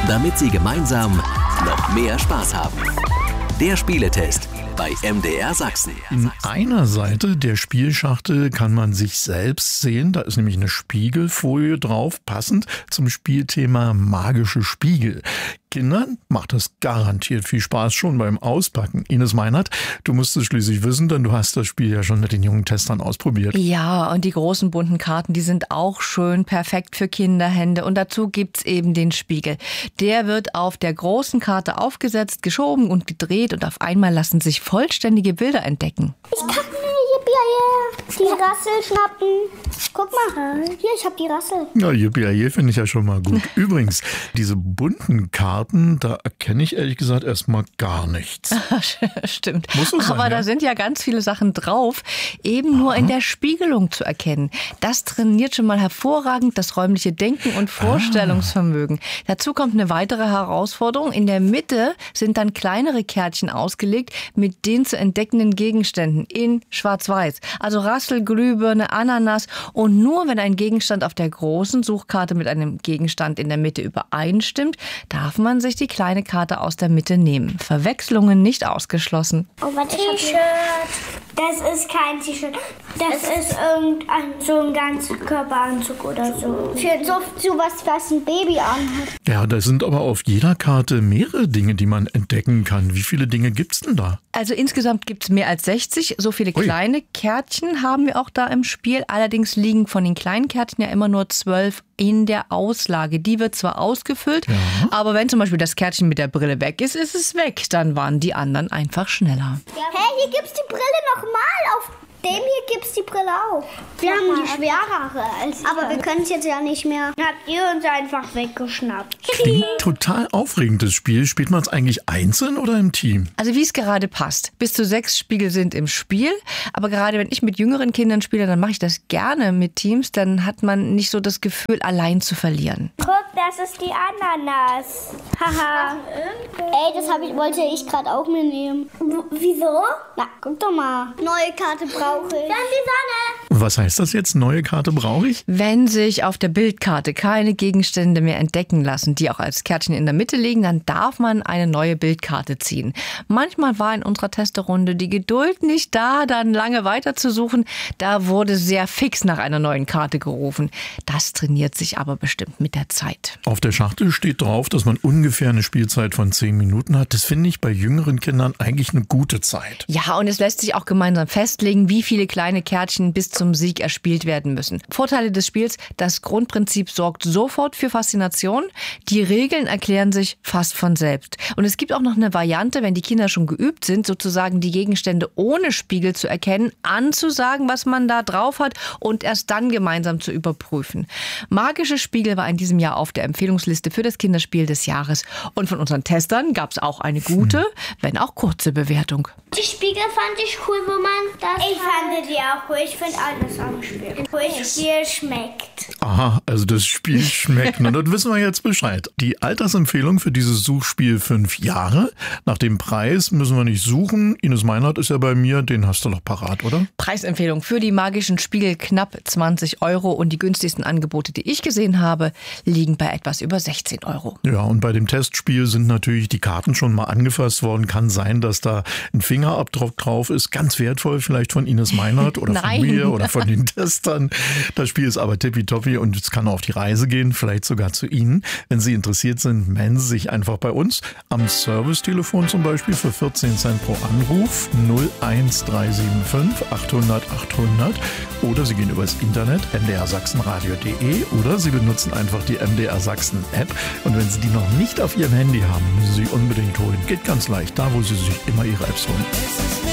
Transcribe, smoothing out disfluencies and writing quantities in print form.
damit Sie gemeinsam noch mehr Spaß haben. Der Spieletest bei MDR Sachsen. In einer Seite der Spielschachtel kann man sich selbst sehen. Da ist nämlich eine Spiegelfolie drauf, passend zum Spielthema magische Spiegel. Kindern macht das garantiert viel Spaß schon beim Auspacken. Ines Meinert, du musst es schließlich wissen, denn du hast das Spiel ja schon mit den jungen Testern ausprobiert. Ja, und die großen bunten Karten, die sind auch schön perfekt für Kinderhände. Und dazu gibt's eben den Spiegel. Der wird auf der großen Karte aufgesetzt, geschoben und gedreht und auf einmal lassen sich vollständige Bilder entdecken. Ich kann die Rassel schnappen. Guck mal, hier, ich hab die Rassel. Ja, yippie, finde ich ja schon mal gut. Übrigens, diese bunten Karten, da erkenne ich ehrlich gesagt erstmal gar nichts. Stimmt. Muss so sein, aber ja? Da sind ja ganz viele Sachen drauf, eben nur in der Spiegelung zu erkennen. Das trainiert schon mal hervorragend das räumliche Denken und Vorstellungsvermögen. Dazu kommt eine weitere Herausforderung. In der Mitte sind dann kleinere Kärtchen ausgelegt mit den zu entdeckenden Gegenständen in Schwarz-Weiß. Also Rassel, Glühbirne, Ananas. Und nur wenn ein Gegenstand auf der großen Suchkarte mit einem Gegenstand in der Mitte übereinstimmt, darf man sich die kleine Karte aus der Mitte nehmen. Verwechslungen nicht ausgeschlossen. Oh, warte, T-Shirt. Das ist kein T-Shirt. Das ist so ein Ganzkörperanzug oder so. Für sowas, was ein Baby anhat. Ja, da sind aber auf jeder Karte mehrere Dinge, die man entdecken kann. Wie viele Dinge gibt's denn da? Also insgesamt gibt es mehr als 60. So viele kleine Kärtchen haben wir auch da im Spiel. Allerdings liegen von den kleinen Kärtchen ja immer nur 12 in der Auslage. Die wird zwar ausgefüllt, aber wenn zum Beispiel das Kärtchen mit der Brille weg ist, ist es weg. Dann waren die anderen einfach schneller. Hey, hier gibt's die Brille nochmal. Auf dem hier gibt's die Brille auch. Wir haben die schwerere als aber wir können es jetzt ja nicht mehr. Habt ihr uns einfach weggeschnappt. Klingt total aufregend, das Spiel. Spielt man es eigentlich einzeln oder im Team? Also wie es gerade passt. Bis zu 6 Spiegel sind im Spiel. Aber gerade wenn ich mit jüngeren Kindern spiele, dann mache ich das gerne mit Teams. Dann hat man nicht so das Gefühl, allein zu verlieren. Guck, das ist die Ananas. Haha. Ey, das wollte ich gerade auch mir nehmen. Wieso? Na, guck doch mal. Neue Karte brauche ich. Dann die Sonne. Was heißt das jetzt? Neue Karte brauche ich? Wenn sich auf der Bildkarte keine Gegenstände mehr entdecken lassen, die auch als Kärtchen in der Mitte liegen, dann darf man eine neue Bildkarte ziehen. Manchmal war in unserer Testerunde die Geduld nicht da, dann lange weiterzusuchen. Da wurde sehr fix nach einer neuen Karte gerufen. Das trainiert sich aber bestimmt mit der Zeit. Auf der Schachtel steht drauf, dass man ungefähr eine Spielzeit von 10 Minuten hat. Das finde ich bei jüngeren Kindern eigentlich eine gute Zeit. Ja, und es lässt sich auch gemeinsam festlegen, wie viele kleine Kärtchen bis zum Sieg erspielt werden müssen. Vorteile des Spiels: Das Grundprinzip sorgt sofort für Faszination. Die Regeln erklären sich fast von selbst. Und es gibt auch noch eine Variante, wenn die Kinder schon geübt sind, sozusagen die Gegenstände ohne Spiegel zu erkennen, anzusagen, was man da drauf hat und erst dann gemeinsam zu überprüfen. Magische Spiegel war in diesem Jahr auf der Empfehlungsliste für das Kinderspiel des Jahres. Und von unseren Testern gab es auch eine gute, wenn auch kurze Bewertung. Die Spiegel fand ich cool, wo man das... Ich fand die auch cool. Ich finde alles am Spiel. Das Spiel schmeckt. Aha, also das Spiel schmeckt. Na, das wissen wir jetzt Bescheid. Die Altersempfehlung für dieses Suchspiel 5 Jahre. Nach dem Preis müssen wir nicht suchen. Ines Meinert ist ja bei mir, den hast du noch parat, oder? Preisempfehlung für die magischen Spiegel knapp 20 € und die günstigsten Angebote, die ich gesehen habe, liegen bei etwas über 16 €. Ja, und bei dem Testspiel sind natürlich die Karten schon mal angefasst worden. Kann sein, dass da ein Fingerabdruck drauf ist. Ganz wertvoll vielleicht von Ines Meinert oder von mir oder von den Testern. Das Spiel ist aber tippitoppi und es kann auf die Reise gehen, vielleicht sogar zu Ihnen. Wenn Sie interessiert sind, melden Sie sich einfach bei uns am Servicetelefon zum Beispiel für 14 Cent pro Anruf 01375 800 800 oder Sie gehen übers Internet mdrsachsenradio.de oder Sie benutzen einfach die MDR Sachsen App und wenn Sie die noch nicht auf Ihrem Handy haben, müssen Sie unbedingt holen. Geht ganz leicht, da wo Sie sich immer Ihre Apps holen.